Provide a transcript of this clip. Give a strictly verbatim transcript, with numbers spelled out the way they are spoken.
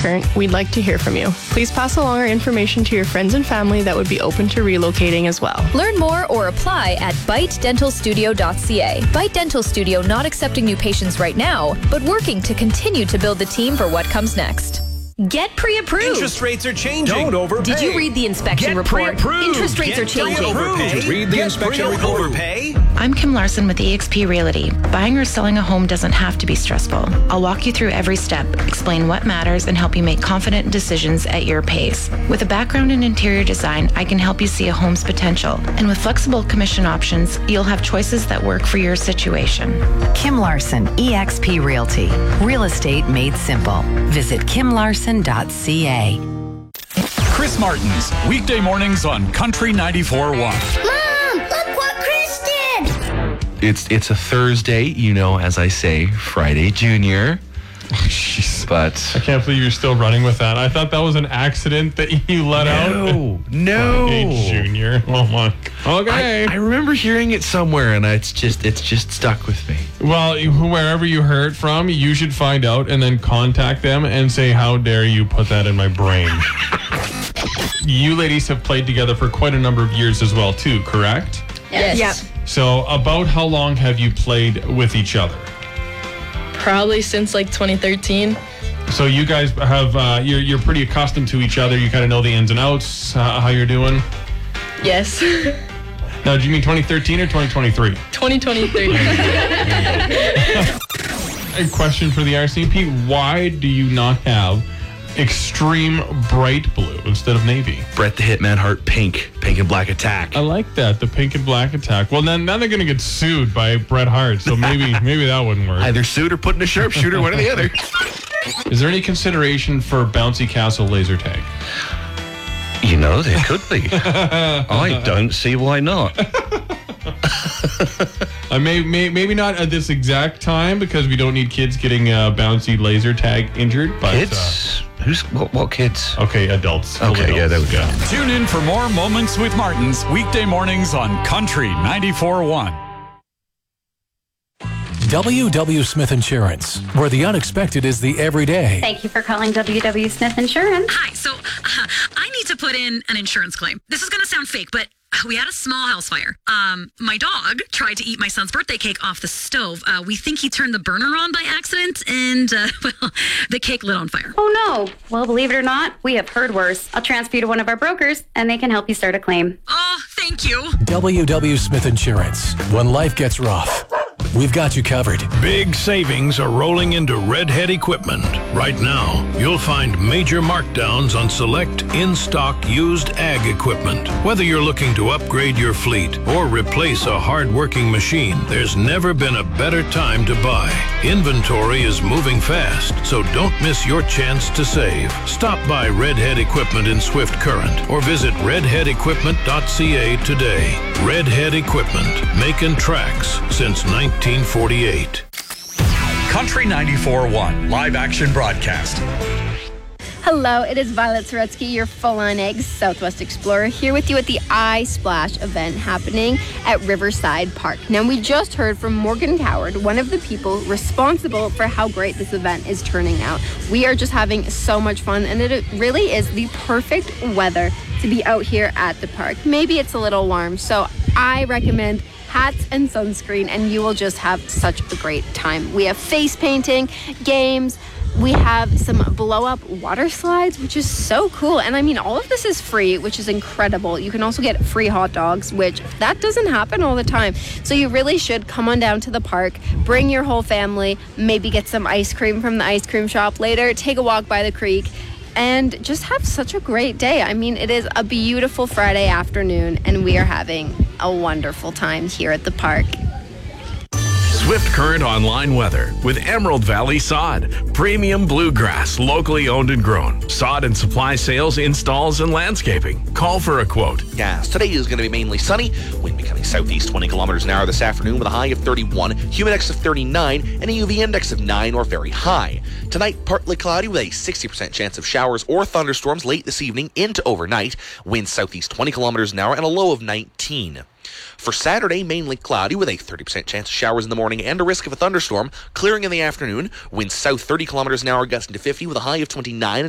Current, we'd like to hear from you. Please pass along our information to your friends and family that would be open to relocating as well. Learn more or apply at bite dental studio dot c a. Bite Dental Studio not accepting new patients right now, but working to continue to build the team for what comes next. Get pre-approved. Interest rates are changing. Don't overpay. Did you read the inspection Get report? pre-approved. Interest rates Get are changing. pre-approved. Read the Get inspection pre- report. Overpay. I'm Kim Larson with eXp Realty. Buying or selling a home doesn't have to be stressful. I'll walk you through every step, explain what matters, and help you make confident decisions at your pace. With a background in interior design, I can help you see a home's potential. And with flexible commission options, you'll have choices that work for your situation. Kim Larson, eXp Realty. Real estate made simple. Visit kim larson dot c a. Chris Martin's weekday mornings on Country ninety-four point one. Mom, look what Chris did! It's it's a Thursday, you know, as I say, Friday Junior. Jeez. But I can't believe you're still running with that. I thought that was an accident that you let no, out. No, no. Hey, Junior. Oh my. Okay. I, I remember hearing it somewhere, and it's just it's just stuck with me. Well, wherever you heard from, you should find out and then contact them and say, "How dare you put that in my brain?" You ladies have played together for quite a number of years as well, too, correct? Yes. Yep. So, about how long have you played with each other? Probably since like twenty thirteen. So you guys have uh, you're you're pretty accustomed to each other. You kind of know the ins and outs. Uh, how you're doing? Yes. Now, do you mean twenty thirteen or twenty twenty-three? twenty twenty-three. A question for the R C M P: why do you not have extreme bright blue instead of navy? Bret the Hitman Hart pink, pink and black attack. I like that, the pink and black attack. Well, then now they're gonna get sued by Bret Hart, so maybe maybe that wouldn't work. Either suit or put in a sharpshooter, one or the other. Is there any consideration for bouncy castle laser tag? You know, there could be. I don't see why not. Uh, may, may, maybe not at this exact time because we don't need kids getting uh, bouncy laser tag injured. But, Kids? Uh, Who's what, what kids? Okay, adults. Okay, yeah, there we go. Tune in for more Moments with Martins weekday mornings on Country ninety-four point one. W W. Smith Insurance, where the unexpected is the everyday. Thank you for calling W W. Smith Insurance. Hi, so uh, I need to put in an insurance claim. This is going to sound fake, but we had a small house fire. Um, my dog tried to eat my son's birthday cake off the stove. Uh, we think he turned the burner on by accident, and, uh, well, the cake lit on fire. Oh, no. Well, believe it or not, we have heard worse. I'll transfer you to one of our brokers, and they can help you start a claim. Oh, thank you. W W. Smith Insurance. When life gets rough, we've got you covered. Big savings are rolling into Redhead Equipment. Right now, you'll find major markdowns on select in-stock used ag equipment. Whether you're looking to upgrade your fleet or replace a hard-working machine, there's never been a better time to buy. Inventory is moving fast, so don't miss your chance to save. Stop by Redhead Equipment in Swift Current or visit redhead equipment dot c a today. Redhead Equipment, making tracks since nineteen forty-eight. Country ninety-four point one live action broadcast. Hello, it is Violet Soretsky, your full-on eggs Southwest Explorer, here with you at the iSplash event happening at Riverside Park. Now, we just heard from Morgan Coward, one of the people responsible for how great this event is turning out. We are just having so much fun, and it really is the perfect weather to be out here at the park. Maybe it's a little warm, so I recommend hats and sunscreen, and you will just have such a great time. We have face painting, games, we have some blow-up water slides, which is so cool. And I mean, all of this is free, which is incredible. You can also get free hot dogs, which that doesn't happen all the time. So you really should come on down to the park, bring your whole family, maybe get some ice cream from the ice cream shop later, take a walk by the creek, and just have such a great day. I mean, it is a beautiful Friday afternoon, and we are having a wonderful time here at the park. Swift Current online weather with Emerald Valley Sod. Premium bluegrass, locally owned and grown. Sod and supply sales, installs, and landscaping. Call for a quote. Gas. Today is going to be mainly sunny. Wind becoming southeast twenty kilometers an hour this afternoon with a high of thirty-one, humid index of thirty-nine, and a U V index of nine or very high. Tonight, partly cloudy with a sixty percent chance of showers or thunderstorms late this evening into overnight. Wind southeast twenty kilometers an hour and a low of nineteen. For Saturday, mainly cloudy with a thirty percent chance of showers in the morning and a risk of a thunderstorm. Clearing in the afternoon. Winds south thirty kilometers an hour, gusting to fifty with a high of twenty-nine.